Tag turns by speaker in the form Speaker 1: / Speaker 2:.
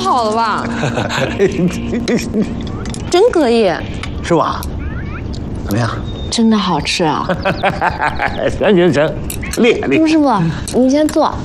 Speaker 1: 好了吧？真可以，
Speaker 2: 是吧？怎么样？
Speaker 1: 真的好吃啊！
Speaker 2: 行，厉害厉害。
Speaker 1: 钟师傅，你先坐。